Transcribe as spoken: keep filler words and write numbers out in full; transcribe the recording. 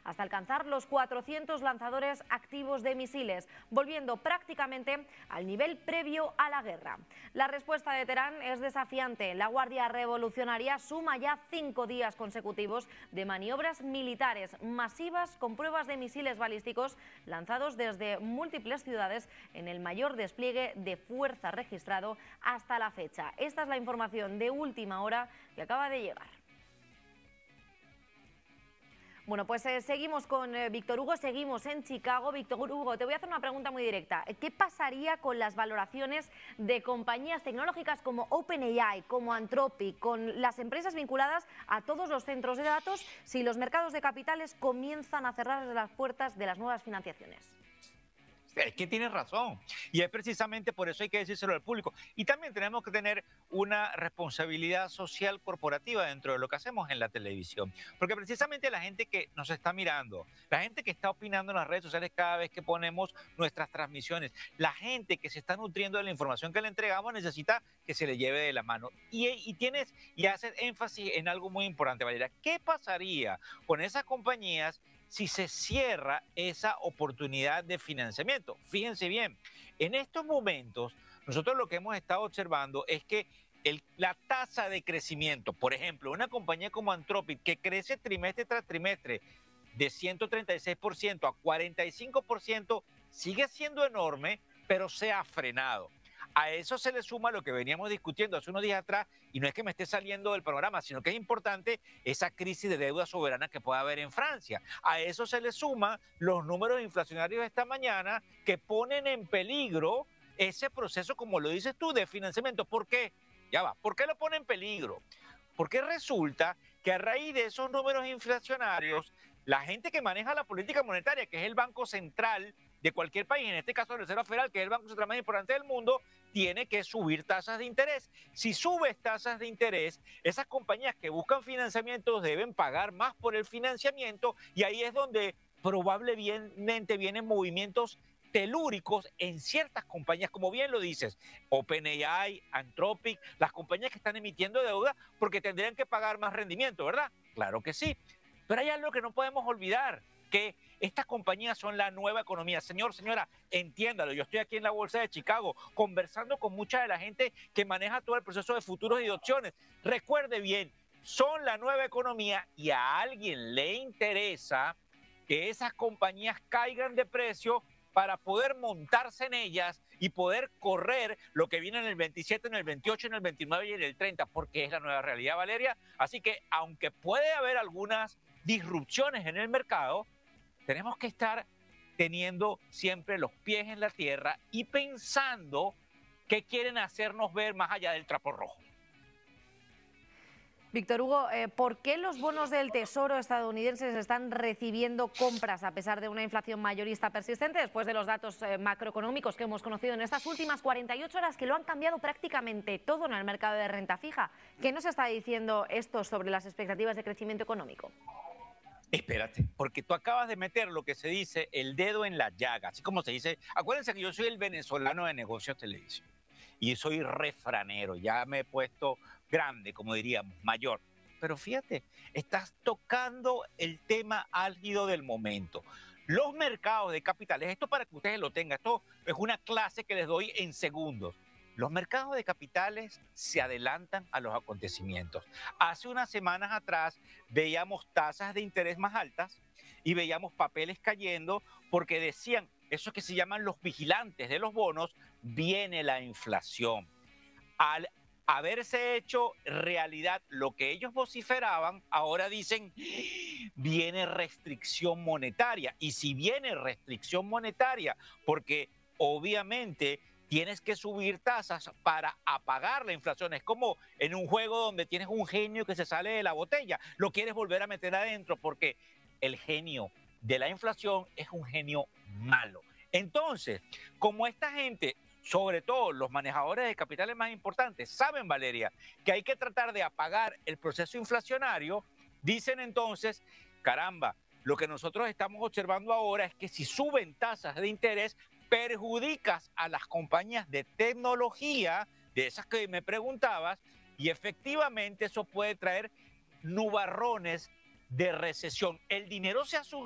hasta alcanzar los cuatrocientos lanzadores activos de misiles, volviendo prácticamente al nivel previo a la guerra. La respuesta de Teherán es desafiante. La Guardia Revolucionaria suma ya cinco días consecutivos de maniobras militares masivas con pruebas de misiles balísticos lanzados desde múltiples ciudades en el mayor despliegue de fuerza registrado hasta la fecha. Esta es la información de última hora que acaba de llegar. Bueno, pues eh, seguimos con eh, Víctor Hugo, seguimos en Chicago. Víctor Hugo, te voy a hacer una pregunta muy directa. ¿Qué pasaría con las valoraciones de compañías tecnológicas como OpenAI, como Anthropic, con las empresas vinculadas a todos los centros de datos si los mercados de capitales comienzan a cerrar las puertas de las nuevas financiaciones? Es que tienes razón, y es precisamente por eso hay que decírselo al público. Y también tenemos que tener una responsabilidad social corporativa dentro de lo que hacemos en la televisión, porque precisamente la gente que nos está mirando, la gente que está opinando en las redes sociales cada vez que ponemos nuestras transmisiones, la gente que se está nutriendo de la información que le entregamos necesita que se le lleve de la mano. Y, y tienes y haces énfasis en algo muy importante, Valeria. ¿Qué pasaría con esas compañías si se cierra esa oportunidad de financiamiento? Fíjense bien, en estos momentos nosotros lo que hemos estado observando es que el, la tasa de crecimiento, por ejemplo, una compañía como Anthropic que crece trimestre tras trimestre de ciento treinta y seis por ciento a cuarenta y cinco por ciento, sigue siendo enorme, pero se ha frenado. A eso se le suma lo que veníamos discutiendo hace unos días atrás, y no es que me esté saliendo del programa, sino que es importante esa crisis de deuda soberana que puede haber en Francia. A eso se le suman los números inflacionarios de esta mañana que ponen en peligro ese proceso, como lo dices tú, de financiamiento. ¿Por qué? Ya va, ¿por qué lo pone en peligro? Porque resulta que a raíz de esos números inflacionarios, la gente que maneja la política monetaria, que es el Banco Central de cualquier país, en este caso la Reserva Federal, que es el banco central más importante del mundo, tiene que subir tasas de interés. Si subes tasas de interés, esas compañías que buscan financiamiento deben pagar más por el financiamiento, y ahí es donde probablemente vienen movimientos telúricos en ciertas compañías, como bien lo dices, OpenAI, Anthropic, las compañías que están emitiendo deuda porque tendrían que pagar más rendimiento, ¿verdad? Claro que sí. Pero hay algo que no podemos olvidar, que estas compañías son la nueva economía. Señor, señora, entiéndalo. Yo estoy aquí en la Bolsa de Chicago conversando con mucha de la gente que maneja todo el proceso de futuros y de opciones. Recuerde bien, son la nueva economía y a alguien le interesa que esas compañías caigan de precio para poder montarse en ellas y poder correr lo que viene en el veintisiete, en el veintiocho, en el veintinueve y en el treinta, porque es la nueva realidad, Valeria. Así que aunque puede haber algunas disrupciones en el mercado, tenemos que estar teniendo siempre los pies en la tierra y pensando qué quieren hacernos ver más allá del trapo rojo. Víctor Hugo, eh, ¿por qué los bonos del Tesoro estadounidenses están recibiendo compras a pesar de una inflación mayorista persistente después de los datos eh, macroeconómicos que hemos conocido en estas últimas cuarenta y ocho horas, que lo han cambiado prácticamente todo en el mercado de renta fija? ¿Qué nos está diciendo esto sobre las expectativas de crecimiento económico? Espérate, porque tú acabas de meter lo que se dice el dedo en la llaga, así como se dice. Acuérdense que yo soy el venezolano de negocios televisión y soy refranero, ya me he puesto grande, como diríamos, mayor. Pero fíjate, estás tocando el tema álgido del momento. Los mercados de capitales, esto para que ustedes lo tengan, esto es una clase que les doy en segundos. Los mercados de capitales se adelantan a los acontecimientos. Hace unas semanas atrás veíamos tasas de interés más altas y veíamos papeles cayendo porque decían, esos que se llaman los vigilantes de los bonos, viene la inflación. Al haberse hecho realidad lo que ellos vociferaban, ahora dicen, viene restricción monetaria. Y si viene restricción monetaria, porque obviamente tienes que subir tasas para apagar la inflación. Es como en un juego donde tienes un genio que se sale de la botella. Lo quieres volver a meter adentro porque el genio de la inflación es un genio malo. Entonces, como esta gente, sobre todo los manejadores de capitales más importantes, saben, Valeria, que hay que tratar de apagar el proceso inflacionario, dicen entonces, caramba, lo que nosotros estamos observando ahora es que si suben tasas de interés, perjudicas a las compañías de tecnología, de esas que me preguntabas, y efectivamente eso puede traer nubarrones de recesión. El dinero se asusta.